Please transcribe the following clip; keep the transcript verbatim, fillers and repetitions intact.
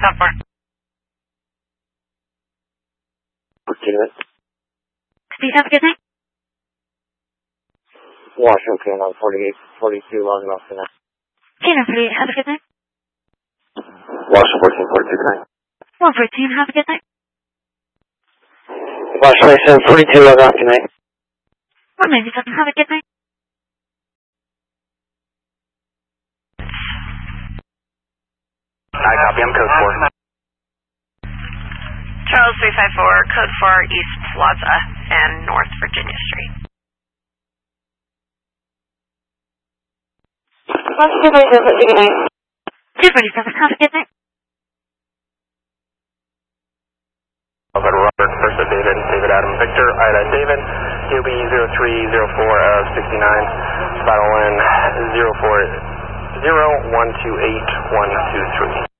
Stop for. Legitimate. Steve, have a good night. Washington on forty-eight forty-two, logging off tonight. Kilo forty-eight, have a good night. Washington fourteen forty-two, good night. one fourteen, have a good night. Washington twenty-seven forty-two, logging off tonight. one ninety-seven, have a good night. I copy, I'm code four. Charles three five four, code four, East Plaza and North Virginia Street. two forty-seven, have a good night. two forty-seven, have a good night. I'll go to Robert, first of David, David Adam Victor, Ida David, D O B zero three zero four of sixty-nine, Battle in zero four zero one two eight one two three.